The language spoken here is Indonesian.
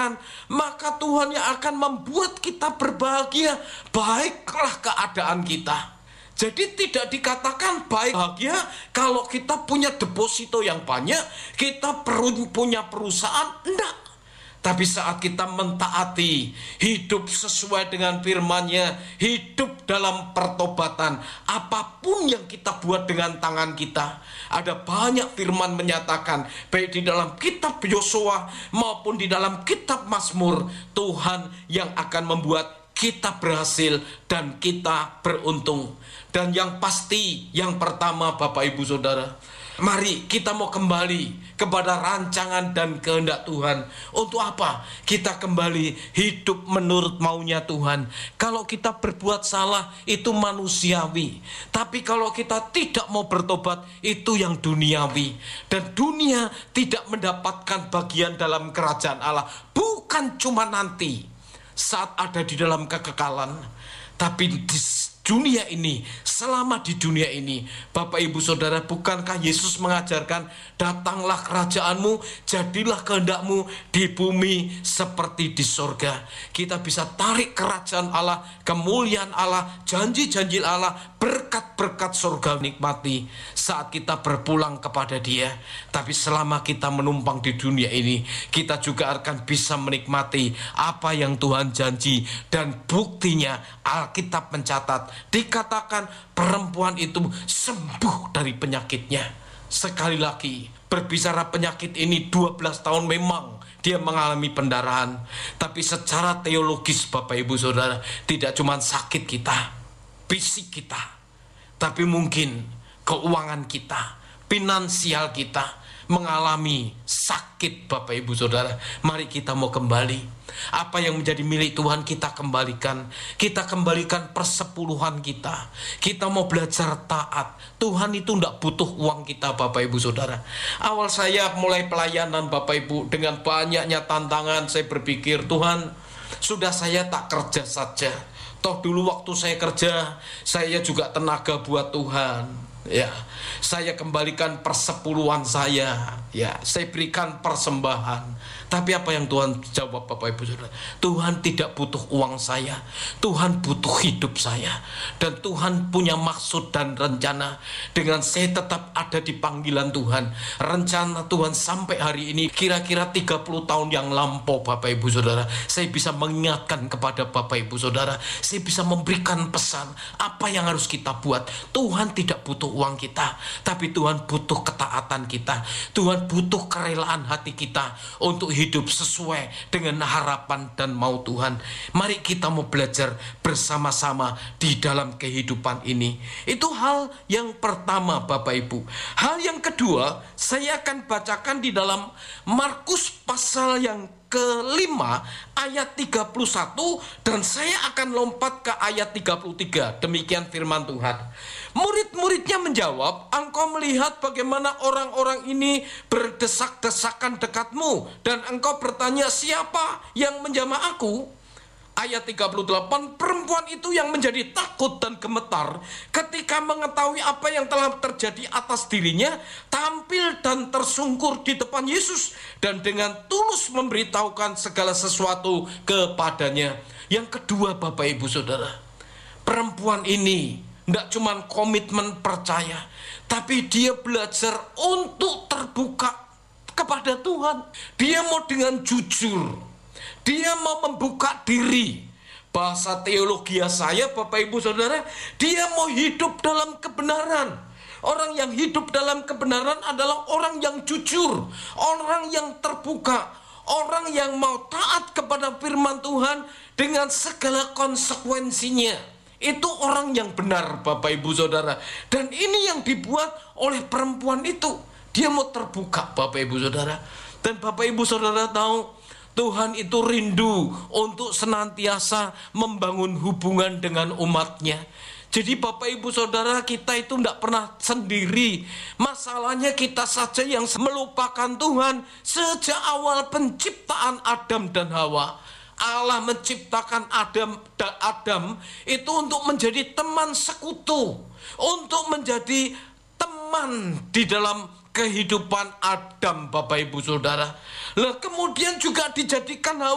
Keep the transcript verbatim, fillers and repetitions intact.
maka Tuhan yang akan membuat kita berbahagia. Baiklah keadaan kita. Jadi tidak dikatakan baik bahagia kalau kita punya deposito yang banyak, kita perlu punya perusahaan, enggak. Tapi saat kita mentaati, hidup sesuai dengan firman-Nya, hidup dalam pertobatan, apapun yang kita buat dengan tangan kita. Ada banyak firman menyatakan, baik di dalam kitab Yosua maupun di dalam kitab Mazmur, Tuhan yang akan membuat kita berhasil dan kita beruntung. Dan yang pasti, yang pertama Bapak Ibu Saudara, mari kita mau kembali kepada rancangan dan kehendak Tuhan. Untuk apa? Kita kembali hidup menurut maunya Tuhan. Kalau kita berbuat salah, itu manusiawi. Tapi kalau kita tidak mau bertobat, itu yang duniawi. Dan dunia tidak mendapatkan bagian dalam kerajaan Allah. Bukan cuma nanti, saat ada di dalam kekekalan, tapi di dunia ini, selama di dunia ini, Bapak Ibu Saudara, bukankah Yesus mengajarkan, datanglah kerajaanmu, jadilah kehendakmu di bumi seperti di sorga. Kita bisa tarik kerajaan Allah, kemuliaan Allah, janji-janji Allah, berkat-berkat sorga nikmati saat kita berpulang kepada Dia. Tapi selama kita menumpang di dunia ini, kita juga akan bisa menikmati apa yang Tuhan janji. Dan buktinya Alkitab mencatat, dikatakan perempuan itu sembuh dari penyakitnya. Sekali lagi, berbicara penyakit ini dua belas tahun memang dia mengalami pendarahan. Tapi secara teologis Bapak Ibu Saudara, tidak cuma sakit kita, fisik kita, tapi mungkin keuangan kita, finansial kita mengalami sakit Bapak Ibu Saudara. Mari kita mau kembali. Apa yang menjadi milik Tuhan kita kembalikan. Kita kembalikan persepuluhan kita. Kita mau belajar taat. Tuhan itu tidak butuh uang kita Bapak Ibu Saudara. Awal saya mulai pelayanan Bapak Ibu, dengan banyaknya tantangan, saya berpikir, Tuhan, sudah saya tak kerja saja. Toh dulu waktu saya kerja, saya juga tenaga buat Tuhan. Ya, saya kembalikan persepuluhan saya. Ya, saya berikan persembahan. Tapi apa yang Tuhan jawab Bapak Ibu Saudara? Tuhan tidak butuh uang saya. Tuhan butuh hidup saya. Dan Tuhan punya maksud dan rencana. Dengan saya tetap ada di panggilan Tuhan. Rencana Tuhan sampai hari ini, kira-kira tiga puluh tahun yang lampau Bapak Ibu Saudara, saya bisa mengingatkan kepada Bapak Ibu Saudara. Saya bisa memberikan pesan apa yang harus kita buat. Tuhan tidak butuh uang kita, tapi Tuhan butuh ketaatan kita. Tuhan butuh kerelaan hati kita untuk hidup sesuai dengan harapan dan mau Tuhan. Mari kita mau belajar bersama-sama di dalam kehidupan ini. Itu hal yang pertama Bapak Ibu. Hal yang kedua, saya akan bacakan di dalam Markus pasal yang kelima ayat tiga puluh satu, dan saya akan lompat ke ayat tiga puluh tiga. Demikian firman Tuhan. Murid-muridnya menjawab, engkau melihat bagaimana orang-orang ini berdesak-desakan dekatmu, dan engkau bertanya, siapa yang menjamah aku? Ayat tiga puluh delapan, perempuan itu yang menjadi takut dan gemetar ketika mengetahui apa yang telah terjadi atas dirinya, tampil dan tersungkur di depan Yesus, dan dengan tulus memberitahukan segala sesuatu kepadanya. Yang kedua Bapak Ibu Saudara, perempuan ini tidak cuma komitmen percaya, tapi dia belajar untuk terbuka kepada Tuhan. Dia mau dengan jujur, dia mau membuka diri. Bahasa teologi saya Bapak Ibu Saudara, dia mau hidup dalam kebenaran. Orang yang hidup dalam kebenaran adalah orang yang jujur, orang yang terbuka, orang yang mau taat kepada firman Tuhan dengan segala konsekuensinya. Itu orang yang benar Bapak Ibu Saudara. Dan ini yang dibuat oleh perempuan itu. Dia mau terbuka Bapak Ibu Saudara. Dan Bapak Ibu Saudara tahu, Tuhan itu rindu untuk senantiasa membangun hubungan dengan umatnya. Jadi Bapak Ibu Saudara, kita itu tidak pernah sendiri. Masalahnya kita saja yang melupakan Tuhan. Sejak awal penciptaan Adam dan Hawa, Allah menciptakan Adam dan Adam itu untuk menjadi teman sekutu, untuk menjadi teman di dalam kehidupan Adam Bapak Ibu Saudara. Lah kemudian juga dijadikan Hawa